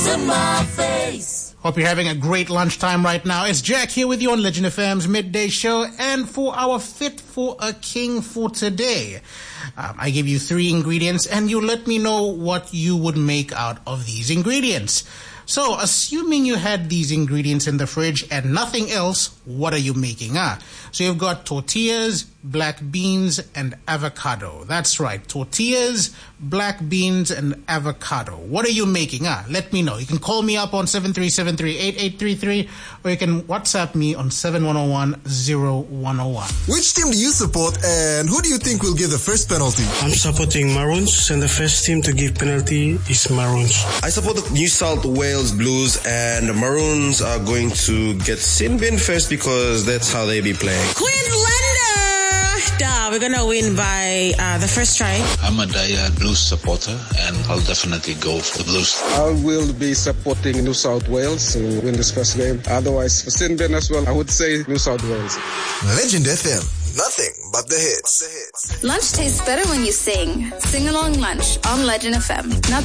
to my face. Hope you're having a great lunchtime right now. It's Jack here with you on Legend FM's Midday Show. And for our Fit for a King for today, I give you 3 ingredients and you let me know what you would make out of these ingredients. So, assuming you had these ingredients in the fridge and nothing else, what are you making? So you've got tortillas, black beans, and avocado. That's right, tortillas, black beans, and avocado. What are you making? Let me know. You can call me up on 7373-8833, or you can WhatsApp me on 7101-0101. Which team do you support, and who do you think will give the first penalty? I'm supporting Maroons, and the first team to give penalty is Maroons. I support the New South Wales Blues, and the Maroons are going to get sin bin first because that's how they be playing. Queenslander! We're going to win by the first try. I'm a diehard Blues supporter, and I'll definitely go for the Blues. I will be supporting New South Wales to win this first game. Otherwise, for sin bin as well, I would say New South Wales. Legend FM. Nothing but the hits. Lunch tastes better when you sing. Sing along lunch on Legend FM. Now